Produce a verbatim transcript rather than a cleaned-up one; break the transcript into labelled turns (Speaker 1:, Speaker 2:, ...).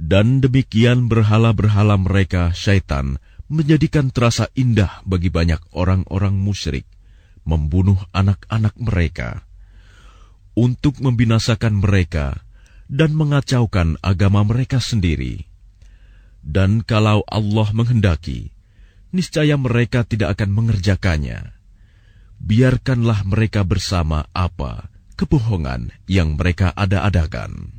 Speaker 1: Dan demikian berhala-berhala mereka syaitan menjadikan terasa indah bagi banyak orang-orang musyrik membunuh anak-anak mereka untuk membinasakan mereka dan mengacaukan agama mereka sendiri. Dan kalau Allah menghendaki, niscaya mereka tidak akan mengerjakannya. Biarkanlah mereka bersama apa kebohongan yang mereka ada-adakan.